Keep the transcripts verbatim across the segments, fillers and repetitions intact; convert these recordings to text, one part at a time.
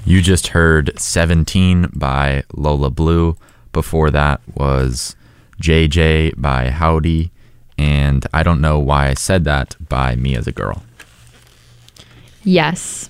You just heard seventeen by Lola Blue. Before that was J J by Howdy. And I Don't Know Why I Said That by Me as a Girl. Yes.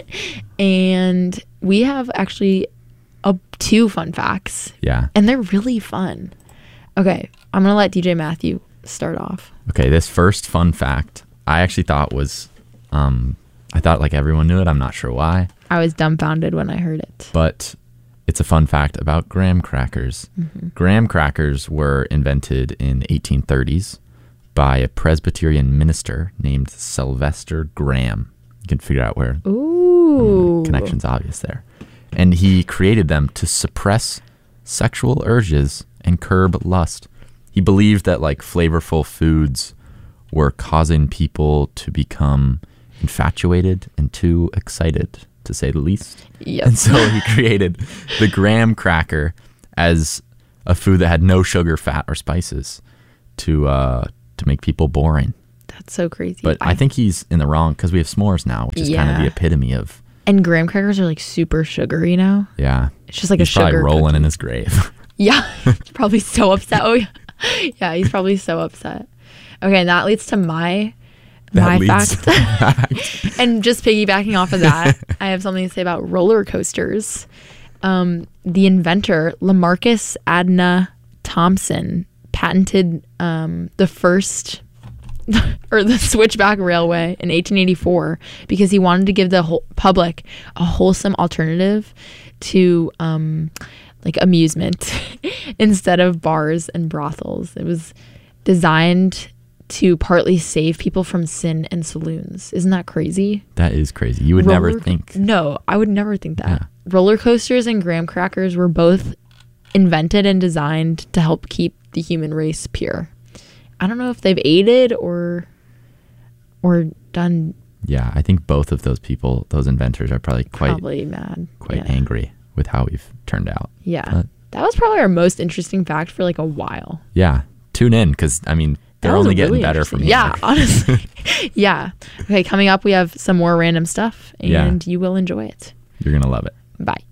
And we have actually a, two fun facts. Yeah. And they're really fun. Okay, I'm going to let D J Matthew start off. Okay, this first fun fact, I actually thought was, um, I thought like everyone knew it. I'm not sure why. I was dumbfounded when I heard it. But it's a fun fact about graham crackers. Mm-hmm. Graham crackers were invented in the eighteen thirties by a Presbyterian minister named Sylvester Graham. You can figure out where Ooh. Um, the connection's obvious there. And he created them to suppress sexual urges and curb lust. He believed that like flavorful foods were causing people to become infatuated and too excited, to say the least. Yep. And so he created the graham cracker as a food that had no sugar, fat, or spices to uh, to make people boring. That's so crazy. But I, I think he's in the wrong because we have s'mores now, which is yeah. kind of the epitome of. And graham crackers are like super sugary now. Yeah. It's just like he's a sugar probably rolling cookie. in his grave. Yeah. He's probably so upset. Oh, yeah. Yeah, he's probably so upset. Okay, and that leads to my That my leads fact. to fact. And just piggybacking off of that, I have something to say about roller coasters. Um, the inventor, Lamarcus Adna Thompson, patented um, the first or the Switchback Railway in eighteen eighty-four because he wanted to give the whole public a wholesome alternative to um, like amusement instead of bars and brothels. It was designed to partly save people from sin and saloons. Isn't that crazy? That is crazy. You would Roller, never think. No, I would never think that. Yeah. Roller coasters and graham crackers were both invented and designed to help keep the human race pure. I don't know if they've aided or or done. Yeah, I think both of those people, those inventors, are probably quite probably mad, quite yeah. angry with how we've turned out. Yeah, But, that was probably our most interesting fact for like a while. yeah, tune in because I mean they're That was only getting really better from interesting. here. Yeah, honestly. Yeah. Okay, coming up we have some more random stuff, and Yeah. you will enjoy it. You're gonna love it. Bye.